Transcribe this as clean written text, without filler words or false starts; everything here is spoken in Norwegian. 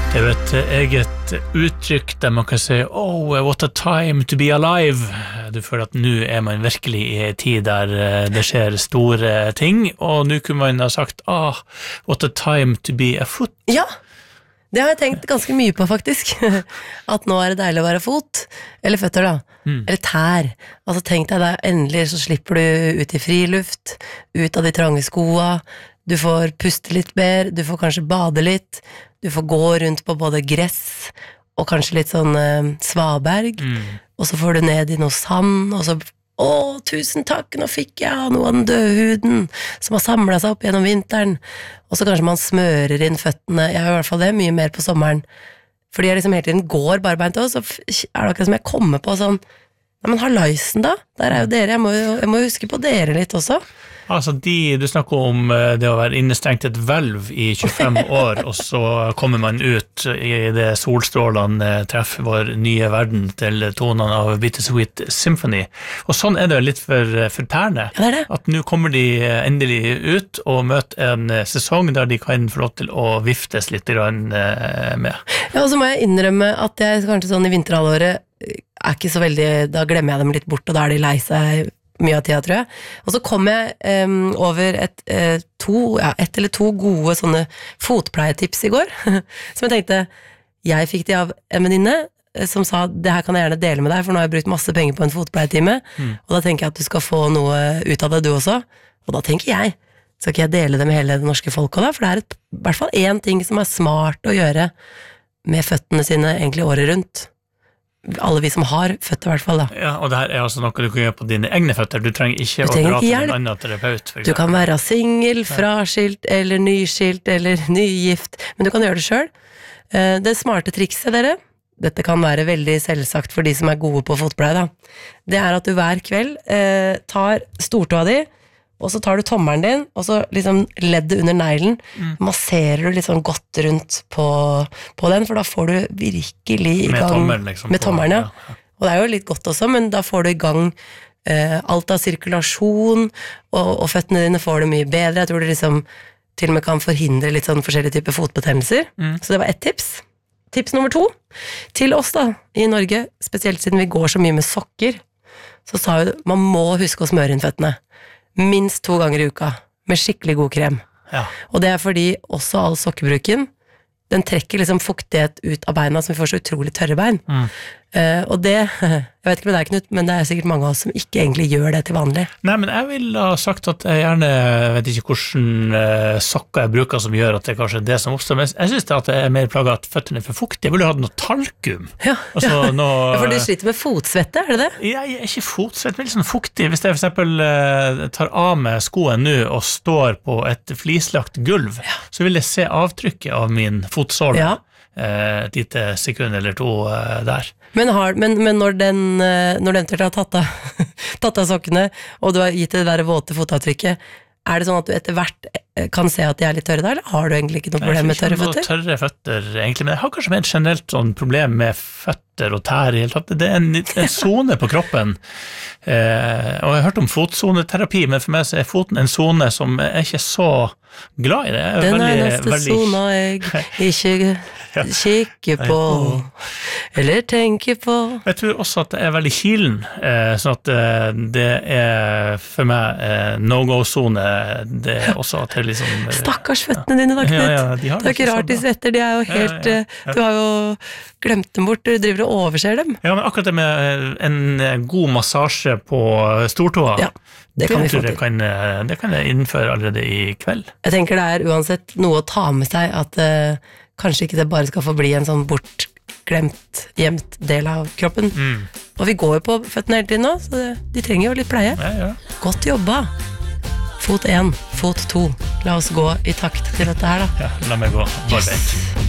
Det jo et eget uttrykk der man kan si «Oh, what a time to be alive». Du føler at nå man virkelig i en tid der det skjer store ting, og nå kunne man ha sagt «Ah, what a time to be a foot». Ja, det har jeg tenkt ganske mye på faktisk. At nå det deilig å være fot, eller føtter da, eller tær. Altså tenk deg der, endelig så slipper du ut i friluft, ut av de trange skoa, du får puste litt mer, du får kanskje bade litt, du får gå rundt på både gress og kanskje litt sånn svaberg, og så får du ned i noe sand, og så, tusen takk, nå fikk jeg noe av den døde huden som har samlet seg opp gjennom vinteren, og så kanskje man smører inn føttene, jeg gjør i hvert fall det mye mer på sommeren, fordi jeg liksom hele tiden går barbeint også, så det akkurat som jeg kommer på sånn, nei, men hallaisen da, der jo dere, jeg må huske på dere litt også. Altså du snakker om det å være innestengt et hvelv i 25 år, og så kommer man ut i det solstrålene treffer vår nye verden til tonene av Bittersweet Symphony. Og sånn det litt for tærne, ja, det. At nå kommer de endelig ut og møter en sesong der de kan få lov til å viftes litt med. Ja, og så må jeg innrømme at jeg kanskje sånn i vinterhalvåret ikke så veldig, da glemmer jeg dem litt bort, og da de lei seg mye av tida, tror jeg. Og så kom jeg over ett eller to gode sånne fotpleietips i går, som jeg tenkte, jeg fikk de av en venninne, som sa, det her kan jeg gjerne dele med deg, for nå har jeg brukt masse penger på en fotpleietime, og da tenker jeg at du skal få noe ut av det du også, og da tenker jeg, skal ikke jeg dele det med hele det norske folket da, for det i hvert fall en ting som smart å gjøre med føttene sine egentlig året rundt. Alle vi som har føtter i hvert fall da. Ja, og det her altså noe du kan gjøre på dine egne føtter. Du trenger ikke å dra til en annen terapeut. Du kan være single, fraskilt, eller nyskilt, eller nygift, men du kan gjøre det selv. Det smarte trikset, dere, dette kan være veldig selvsagt for de som gode på fotpleie da, det at du hver kveld tar stortåa di, og så tar du tommelen din, og så liksom leddet under neglen, masserer du litt sånn godt rundt på den, for da får du virkelig i gang tommelen, liksom, med tommelen, ja. Og det jo litt godt også, men da får du i gang alt av sirkulasjon, og føttene dine får det mye bedre. Jeg tror det liksom til og med kan forhindre litt sånn forskjellige typer fotbetennelser. Så det var ett tips. Tips nummer 2, til oss da, i Norge, spesielt siden vi går så mye med sokker, så sa jo man må huske å smøre inn føttene. Minst 2 ganger i uka, med skikkelig god krem. Ja. Og det fordi også all sokkebruken, den trekker liksom fuktighet ut av beina, som vi får så utrolig tørre bein. Og det, jeg vet ikke med deg, Knut, men det sikkert mange av oss som ikke egentlig gjør det til vanlig. Nei, men jeg vil ha sagt at jeg gjerne vet ikke hvordan sokker jeg bruker som gjør at det kanskje det som oppstår, men jeg synes det at det mer plaget at føttene for fuktige. Jeg ville hatt noe talkum. Ja, altså, ja, for du sliter med fotsvette, det det? Jeg ikke fotsvett, men litt sånn fuktig. Hvis jeg for eksempel tar av meg skoen nå og står på et flislagt gulv, så vil jeg se avtrykket av min fotsåle et lite sekund eller 2 der. Men når den til å ha tatt av sokkene, og du har gitt det der våte fotavtrykket, det sånn at du etter hvert kan se at de litt tørre da, eller har du egentlig ikke noe problem med tørre føtter? Jeg har ikke noe tørre føtter, egentlig, men jeg har kanskje mer et generelt sånn problem med føtter og tær i hele tatt. Det en zone på kroppen, og jeg har hørt om fotsoneterapi, men for meg så foten en zone som ikke så glad i det. Den neste zona jeg ikke kikker på, eller tenker på. Jeg tror også at det veldig kilen, sånn at det for meg no-go-zone, det også at det liksom... Stakkars føttene dine da, Knut. Ja, de det ikke rart de svetter, de jo helt... Du har jo glemt dem bort, du driver og overser dem. Ja, men akkurat det med en god massasje på stortåa, det kan vi få til. Det kan jeg innføre allerede i kveld. Jeg tenker det uansett noe å ta med seg at kanskje ikke det bare skal få bli en sånn bortglemt, gjemt del av kroppen. Og vi går jo på føttene hele tiden nå, så de trenger jo litt pleie. Ja. Godt jobba! Fot 1, fot 2. La oss gå i takt til dette her da. Ja, la meg gå. Bare vent.